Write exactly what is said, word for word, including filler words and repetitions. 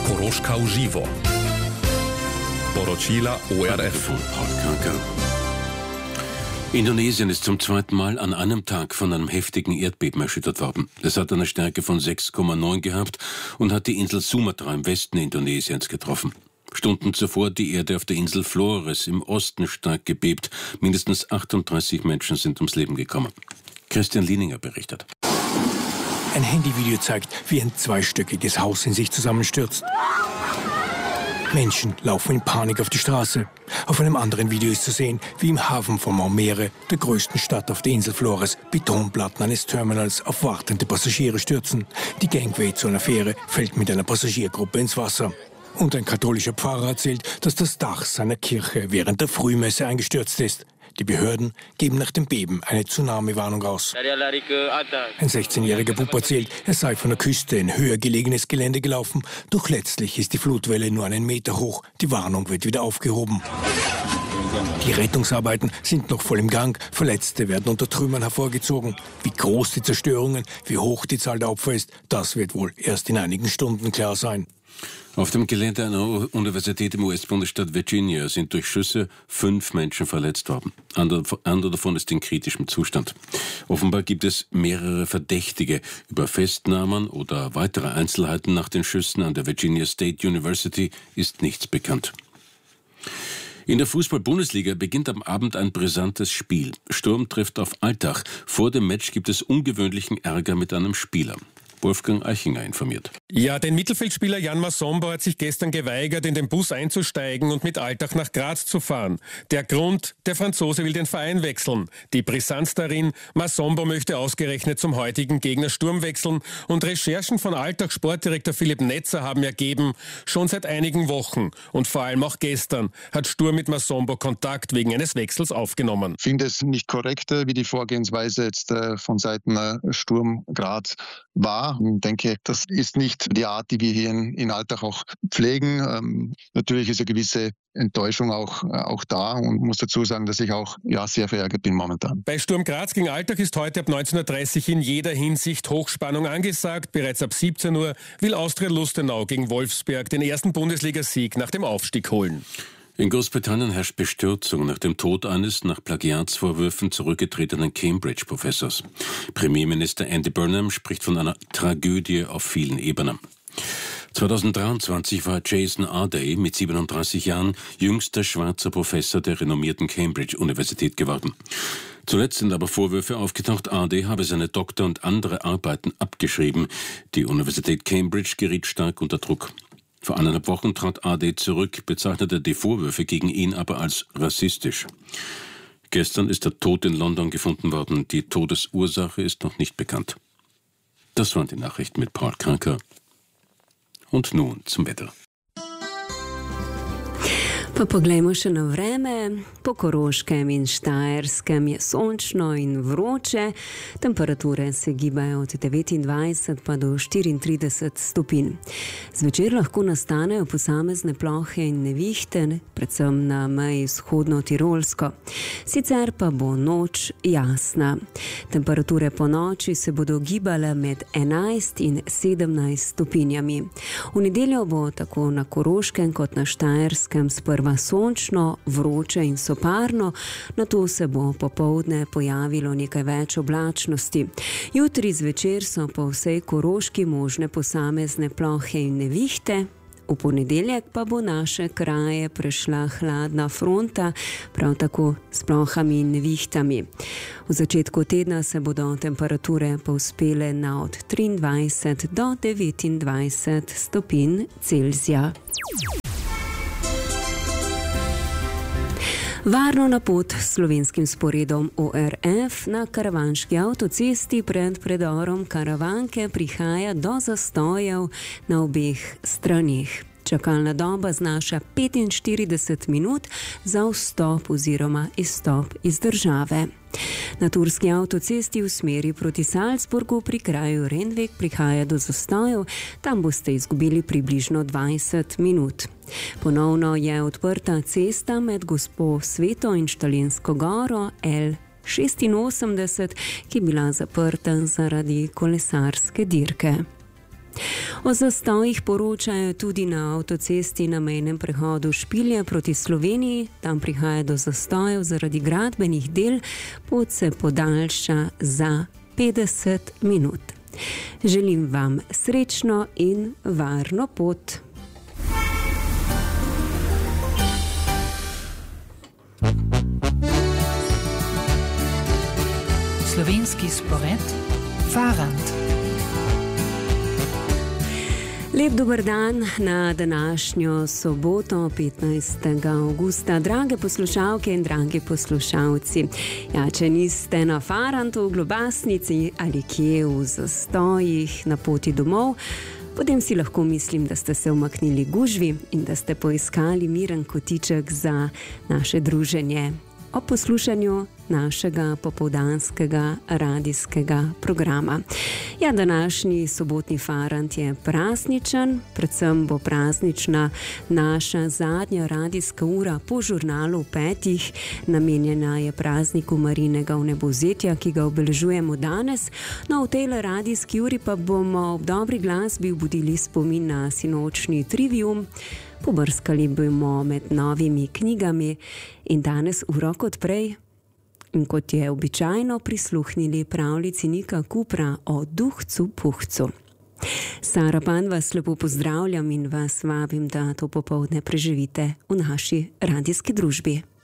Koroška v živo. Poročila O R F. Indonesien ist zum zweiten Mal an einem Tag von einem heftigen Erdbeben erschüttert worden. Es hat eine Stärke von sechs Komma neun gehabt und hat die Insel Sumatra im Westen Indonesiens getroffen. Stunden zuvor die Erde auf der Insel Flores im Osten stark gebebt. Mindestens achtunddreißig Menschen sind ums Leben gekommen. Christian Lieninger berichtet. Ein Handyvideo zeigt, wie ein zweistöckiges Haus in sich zusammenstürzt. Menschen laufen in Panik auf die Straße. Auf einem anderen Video ist zu sehen, wie im Hafen von Maumere, der größten Stadt auf der Insel Flores, Betonplatten eines Terminals auf wartende Passagiere stürzen. Die Gangway zu einer Fähre fällt mit einer Passagiergruppe ins Wasser. Und ein katholischer Pfarrer erzählt, dass das Dach seiner Kirche während der Frühmesse eingestürzt ist. Die Behörden geben nach dem Beben eine Tsunami-Warnung aus. Ein sechzehnjähriger Bub erzählt, er sei von der Küste in höher gelegenes Gelände gelaufen, doch letztlich ist die Flutwelle nur einen Meter hoch. Die Warnung wird wieder aufgehoben. Die Rettungsarbeiten sind noch voll im Gang. Verletzte werden unter Trümmern hervorgezogen. Wie groß die Zerstörungen, wie hoch die Zahl der Opfer ist, das wird wohl erst in einigen Stunden klar sein. Auf dem Gelände einer Universität im U S-Bundesstaat Virginia sind durch Schüsse fünf Menschen verletzt worden. Einer davon ist in kritischem Zustand. Offenbar gibt es mehrere Verdächtige. Über Festnahmen oder weitere Einzelheiten nach den Schüssen an der Virginia State University ist nichts bekannt. In der Fußball-Bundesliga beginnt am Abend ein brisantes Spiel. Sturm trifft auf Altach. Vor dem Match gibt es ungewöhnlichen Ärger mit einem Spieler. Wolfgang Eichinger informiert. Ja, der Mittelfeldspieler Jan Masombo hat sich gestern geweigert, in den Bus einzusteigen und mit Altach nach Graz zu fahren. Der Grund, der Franzose will den Verein wechseln. Die Brisanz darin, Masombo möchte ausgerechnet zum heutigen Gegner Sturm wechseln und Recherchen von Altach Sportdirektor Philipp Netzer haben ergeben, schon seit einigen Wochen und vor allem auch gestern hat Sturm mit Masombo Kontakt wegen eines Wechsels aufgenommen. Ich finde es nicht korrekt, wie die Vorgehensweise jetzt von Seiten Sturm Graz war. Ich denke, das ist nicht die Art, die wir hier in, in Altach auch pflegen. Ähm, natürlich ist eine gewisse Enttäuschung auch, auch da und muss dazu sagen, dass ich auch ja, sehr verärgert bin momentan. Bei Sturm Graz gegen Altach ist heute ab neunzehn Uhr dreißig in jeder Hinsicht Hochspannung angesagt. Bereits ab siebzehn Uhr will Austria Lustenau gegen Wolfsberg den ersten Bundesligasieg nach dem Aufstieg holen. In Großbritannien herrscht Bestürzung nach dem Tod eines nach Plagiatsvorwürfen zurückgetretenen Cambridge-Professors. Premierminister Andy Burnham spricht von einer Tragödie auf vielen Ebenen. zweitausenddreiundzwanzig war Jason Arday mit siebenunddreißig Jahren jüngster schwarzer Professor der renommierten Cambridge-Universität geworden. Zuletzt sind aber Vorwürfe aufgetaucht, Arday habe seine Doktor- und andere Arbeiten abgeschrieben. Die Universität Cambridge geriet stark unter Druck. Vor eineinhalb Wochen trat Arday zurück, bezeichnete die Vorwürfe gegen ihn aber als rassistisch. Gestern ist er tot in London gefunden worden. Die Todesursache ist noch nicht bekannt. Das waren die Nachrichten mit Paul Kranker. Und nun zum Wetter. Pa poglejmo še na vreme. Po Koroškem in Štajerskem je sončno in vroče. Temperature se gibajo od devetindvajset pa do štiriintrideset stopinj. Zvečer lahko nastanejo posamezne plohe in nevihte, predvsem na meji vzhodno-tirolsko. Sicer pa bo noč jasna. Temperature po noči se bodo gibale med enajst in sedemnajst stopinjami. V nedeljo bo tako na Koroškem kot na Štajerskem sprva sončno, vroče in soparno, nato se bo popoldne pojavilo nekaj več oblačnosti. Jutri zvečer so po vsej Koroški možne posamezne plohe in nevihte. V ponedeljek pa bo naše kraje prešla hladna fronta, prav tako s plohami in nevihtami. V začetku tedna se bodo temperature povzpele na od triindvajset do devetindvajset stopinj Celzija. Varno na pot s slovenskim sporedom O R F na karavanški avtocesti pred predorom Karavanke prihaja do zastojev na obeh stranih. Čakalna doba znaša petinštirideset minut za vstop oziroma izstop iz države. Na turski avtocesti v smeri proti Salzburgu pri kraju Rendvek prihaja do zastojev, tam boste izgubili približno dvajset minut. Ponovno je odprta cesta med Gospo Sveto in Štalinsko goro L šestinosemdeset, ki je bila zaprta zaradi kolesarske dirke. O zastojih poročajo tudi na avtocesti na mejnem prehodu Špilje proti Sloveniji. Tam prihaja do zastojev zaradi gradbenih del, pot se podaljša za petdeset minut. Želim vam srečno in varno pot. Slovenski spored Farant. Lep dober dan na današnjo soboto, petnajstega avgusta. Drage poslušalke in dragi poslušalci, ja, če niste na Farantu, v Globasnici ali kje v zastojih na poti domov, potem si lahko mislim, da ste se umaknili gužvi in da ste poiskali miren kotiček za naše druženje ob poslušanju našega popoldanskega radijskega programa. Ja, današnji sobotni Farant je prazničen, predvsem bo praznična naša zadnja radijska ura po žurnalu petih. Namenjena je prazniku Marijinega vnebovzetja, ki ga obeležujemo danes. No, v tej radijski uri pa bomo ob dobri glasbi obudili spomin na sinočni trivium, pobrskali bomo med novimi knjigami in danes uro kot prej in kot je običajno prisluhnili pravljici Nika Kupra o duhcu puhcu. Sara Pan vas lepo pozdravljam in vas vabim, da to popoldne preživite v naši radijski družbi.